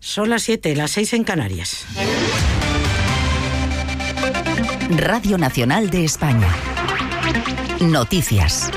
Son las 7, las 6 en Canarias. Radio Nacional de España. Noticias.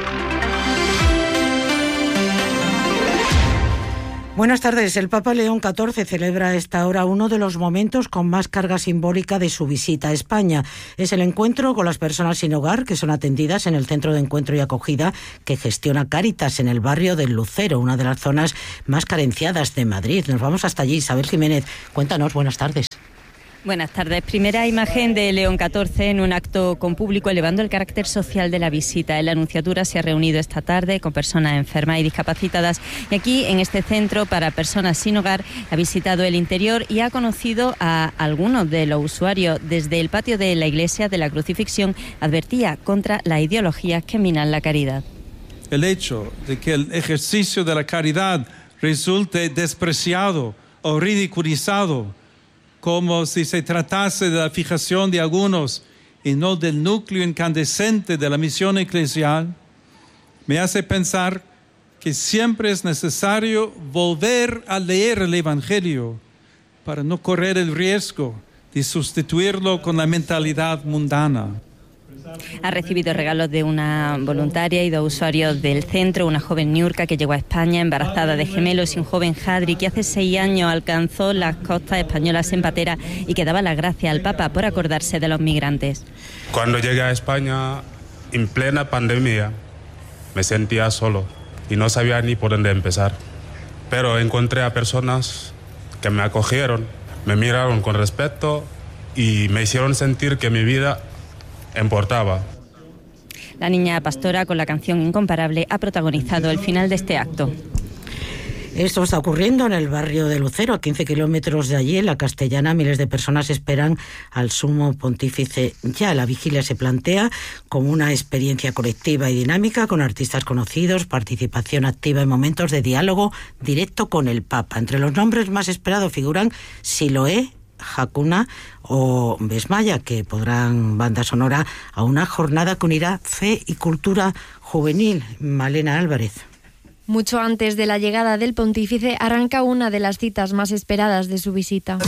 Buenas tardes. El Papa León XIV celebra a esta hora uno de los momentos con más carga simbólica de su visita a España. Es el encuentro con las personas sin hogar que son atendidas en el Centro de Encuentro y Acogida que gestiona Cáritas en el barrio del Lucero, una de las zonas más carenciadas de Madrid. Nos vamos hasta allí. Isabel Jiménez, cuéntanos. Buenas tardes. Buenas tardes. Primera imagen de León XIV en un acto con público elevando el carácter social de la visita. La Nunciatura se ha reunido esta tarde con personas enfermas y discapacitadas y aquí en este centro para personas sin hogar ha visitado el interior y ha conocido a algunos de los usuarios. Desde el patio de la Iglesia de la Crucifixión advertía contra las ideologías que minan la caridad. El hecho de que el ejercicio de la caridad resulte despreciado o ridiculizado como si se tratase de la fijación de algunos y no del núcleo incandescente de la misión eclesial, me hace pensar que siempre es necesario volver a leer el Evangelio para no correr el riesgo de sustituirlo con la mentalidad mundana. Ha recibido regalos de una voluntaria y dos usuarios del centro, una joven Niurka que llegó a España embarazada de gemelos y un joven Jadri que hace 6 años alcanzó las costas españolas en patera y que daba las gracias al Papa por acordarse de los migrantes. Cuando llegué a España en plena pandemia me sentía solo y no sabía ni por dónde empezar, pero encontré a personas que me acogieron, me miraron con respeto y me hicieron sentir que mi vida importaba. La niña pastora con la canción Incomparable ha protagonizado el final de este acto. Esto está ocurriendo en el barrio de Lucero, a 15 kilómetros de allí, en la Castellana. Miles de personas esperan al Sumo Pontífice ya. La vigilia se plantea como una experiencia colectiva y dinámica, con artistas conocidos, participación activa en momentos de diálogo directo con el Papa. Entre los nombres más esperados figuran Siloé, Hakuna o Besmaya, que podrán banda sonora a una jornada que unirá fe y cultura juvenil. Malena Álvarez. Mucho antes de la llegada del pontífice arranca una de las citas más esperadas de su visita.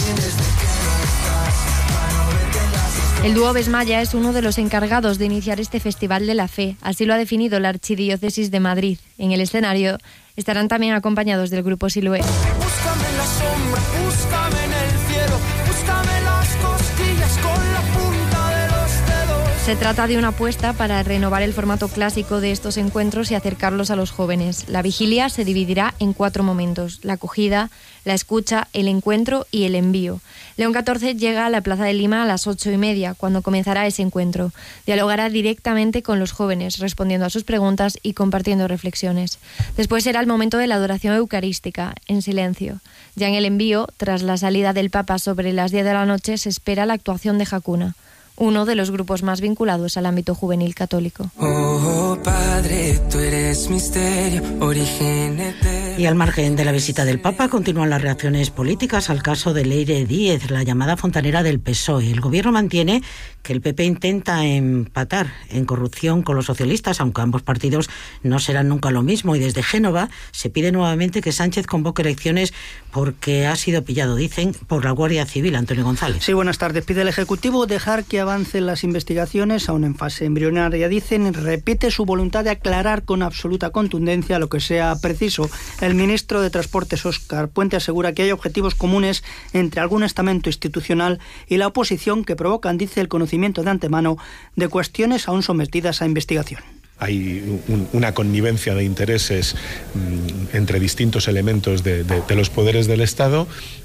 El dúo Besmaya es uno de los encargados de iniciar este Festival de la Fe, así lo ha definido la Archidiócesis de Madrid. En el escenario estarán también acompañados del grupo Siloé. Búscame en la sombra, búscame en el cielo, búscame las costillas con la punta de los dedos. Se trata de una apuesta para renovar el formato clásico de estos encuentros y acercarlos a los jóvenes. La vigilia se dividirá en 4 momentos: la acogida, la escucha, el encuentro y el envío. León XIV llega a la Plaza de Lima a las 8:30, cuando comenzará ese encuentro. Dialogará directamente con los jóvenes, respondiendo a sus preguntas y compartiendo reflexiones. Después será el momento de la adoración eucarística, en silencio. Ya en el envío, tras la salida del Papa sobre las 10 de la noche, se espera la actuación de Hakuna, uno de los grupos más vinculados al ámbito juvenil católico. Oh, Padre, tú eres misterio, origen eterno. Y al margen de la visita del Papa, continúan las reacciones políticas al caso de Leire Díez, la llamada fontanera del PSOE. El gobierno mantiene que el PP intenta empatar en corrupción con los socialistas, aunque ambos partidos no serán nunca lo mismo. Y desde Génova se pide nuevamente que Sánchez convoque elecciones porque ha sido pillado, dicen, por la Guardia Civil. Antonio González. Sí, buenas tardes. Pide el Ejecutivo dejar que avancen las investigaciones, aún en fase embrionaria, dicen. Repite su voluntad de aclarar con absoluta contundencia lo que sea preciso. El ministro de Transportes, Óscar Puente, asegura que hay objetivos comunes entre algún estamento institucional y la oposición que provocan, dice, el conocimiento de antemano de cuestiones aún sometidas a investigación. Hay una connivencia de intereses entre distintos elementos de los poderes del Estado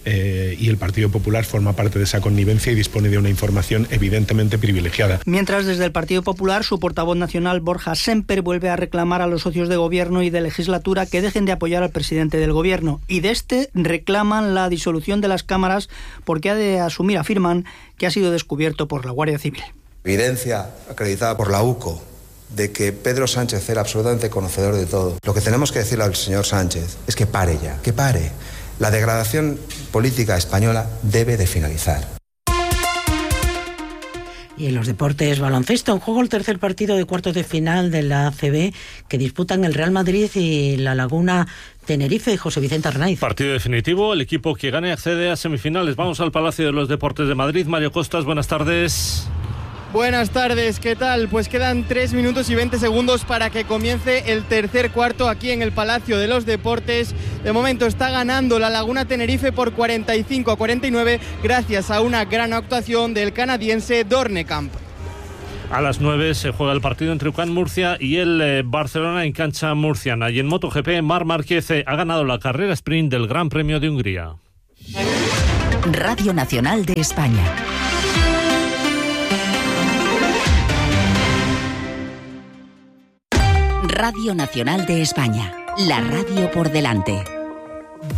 y el Partido Popular forma parte de esa connivencia y dispone de una información evidentemente privilegiada. Mientras, desde el Partido Popular, su portavoz nacional, Borja Semper, vuelve a reclamar a los socios de gobierno y de legislatura que dejen de apoyar al presidente del gobierno. Y de este reclaman la disolución de las cámaras porque ha de asumir, afirman, que ha sido descubierto por la Guardia Civil. Evidencia acreditada por la UCO de que Pedro Sánchez era absolutamente conocedor de todo. Lo que tenemos que decirle al señor Sánchez es que pare ya, que pare. La degradación política española debe de finalizar. Y en los deportes, baloncesto, en juego el tercer partido de cuartos de final de la ACB que disputan el Real Madrid y La Laguna Tenerife. José Vicente Arnaiz. Partido definitivo, el equipo que gane accede a semifinales. Vamos al Palacio de los Deportes de Madrid. Mario Costas, buenas tardes. Buenas tardes, ¿qué tal? Pues quedan 3 minutos y 20 segundos para que comience el tercer cuarto aquí en el Palacio de los Deportes. De momento está ganando la Laguna Tenerife por 45-49 gracias a una gran actuación del canadiense Dornekamp. A las 9 se juega el partido entre UCAM Murcia y el Barcelona en cancha murciana. Y en MotoGP, Marc Márquez ha ganado la carrera sprint del Gran Premio de Hungría. Radio Nacional de España. Radio Nacional de España, la radio por delante.